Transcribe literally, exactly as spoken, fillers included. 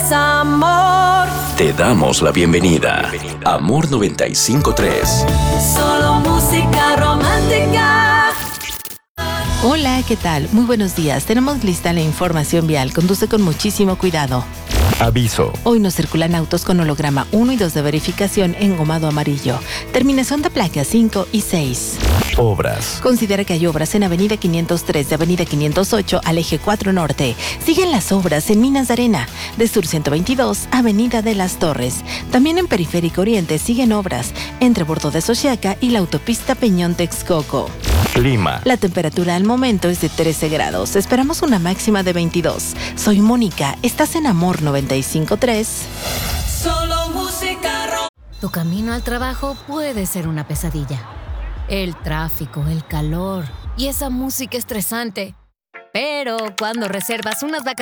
es amor. Te damos la bienvenida. Amor noventa y cinco punto tres. Solo música romántica. Hola, ¿qué tal? Muy buenos días. Tenemos lista la información vial. Conduce con muchísimo cuidado. Aviso. Hoy no circulan autos con holograma uno y dos de verificación en gomado amarillo. Terminación de placas cinco y seis. Obras. Considera que hay obras en Avenida quinientos tres de Avenida quinientos ocho al Eje cuatro Norte. Siguen las obras en Minas de Arena, de Sur ciento veintidós, Avenida de las Torres. También en Periférico Oriente siguen obras entre Bordo de Xochiaca y la autopista Peñón-Texcoco. Clima. La temperatura al momento es de trece grados. Esperamos una máxima de veintidós. Soy Mónica. Estás en Amor noventa y cinco punto tres. Solo música romántica. Tu camino al trabajo puede ser una pesadilla. El tráfico, el calor y esa música estresante. Pero cuando reservas unas vacaciones